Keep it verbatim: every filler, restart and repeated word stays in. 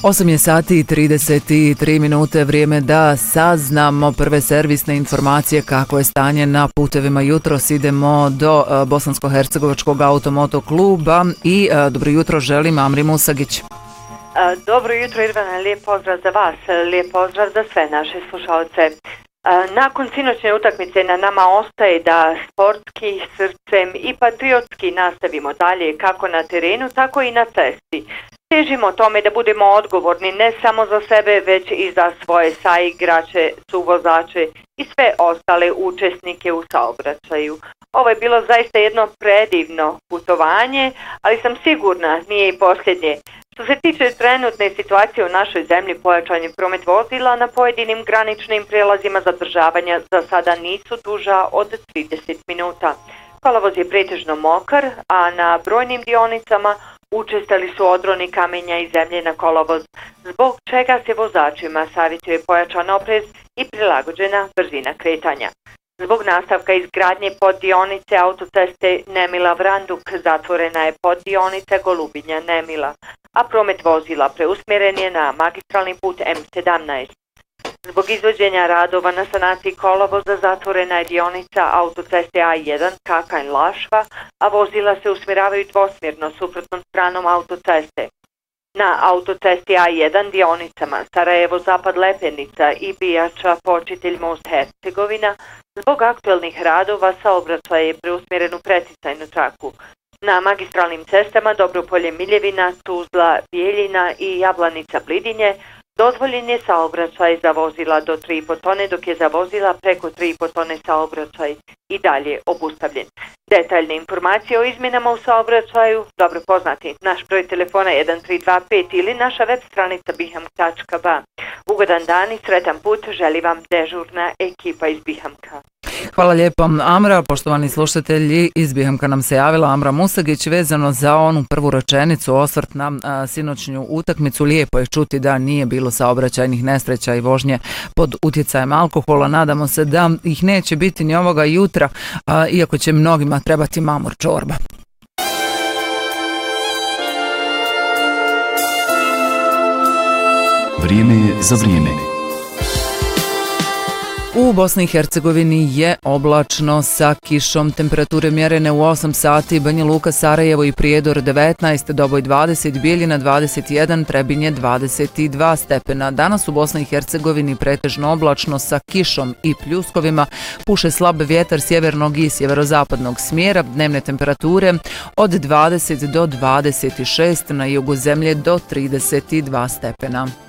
osam je sati i trideset tri minute, vrijeme da saznamo prve servisne informacije kako je stanje na putevima. Jutros idemo do uh, Bosansko-hercegovačkog automoto kluba i uh, dobro jutro želim Amri Musagić. Dobro jutro Irvana, lijep pozdrav za vas, lijep pozdrav za sve naše slušalce. Nakon sinoćne utakmice na nama ostaje da sportski, srcem i patriotski nastavimo dalje kako na terenu, tako i na cesti. Težimo tome da budemo odgovorni ne samo za sebe, već i za svoje saigrače, suvozače i sve ostale učesnike u saobraćaju. Ovo je bilo zaista jedno predivno putovanje, ali sam sigurna nije i posljednje. Što se tiče trenutne situacije u našoj zemlji, pojačan je promet vozila na pojedinim graničnim prijelazima, zadržavanja za sada nisu duža od trideset minuta. Kolovoz je pretežno mokar, a na brojnim dionicama učestali su odroni kamenja i zemlje na kolovoz, zbog čega se vozačima savjetuje pojačan oprez i prilagođena brzina kretanja. Zbog nastavka izgradnje poddionice autoceste Nemila-Vranduk zatvorena je poddionica Golubinja-Nemila, a promet vozila preusmjeren je na magistralni put M sedamnaest. Zbog izvođenja radova na sanaciji kolovoza zatvorena je dionica autoceste A jedan Kakanj-Lašva, a vozila se usmjeravaju dvosmjerno suprotnom stranom autoceste. Na autocesti A jedan dionicama Sarajevo-Zapad Lepenica i Bijača Počitelj most Hercegovina zbog aktuelnih radova saobraćaj je preusmjeren u preticajnu traku. Na magistralnim cestama Dobropolje Miljevina, Tuzla, Bijeljina i Jablanica Blidinje dozvoljen je saobraćaj za vozila do tri i po tone, dok je za vozila preko tri i po tone saobraćaj i dalje obustavljen. Detaljne informacije o izmjenama u saobraćaju dobro poznati naš broj telefona jedan tri dva pet ili naša web stranica bihamk tačka ba. Ugodan dan i sretan put želi vam dežurna ekipa iz Bihamka. Hvala lijepo Amra, poštovani slušatelji, iz Bihamka nam se javila Amra Musagić vezano za onu prvu rečenicu, osvrt na a, sinoćnju utakmicu. Lijepo je čuti da nije bilo saobraćajnih nesreća i vožnje pod utjecajem alkohola. Nadamo se da ih neće biti ni ovoga jutra, a, iako će mnogima trebati mamur čorba. Vrijeme je za vrijeme. U Bosni i Hercegovini je oblačno sa kišom. Temperature mjerene u osam sati, Banja Luka, Sarajevo i Prijedor devetnaest, Doboj dvadeset, Bijeljina dvadeset jedan, Trebinje dvadeset dva stepena. Danas u Bosni i Hercegovini pretežno oblačno sa kišom i pljuskovima. Puše slab vjetar sjevernog i sjeverozapadnog smjera. Dnevne temperature od dvadeset do dvadeset šest, na jugu zemlje do trideset dva stepena.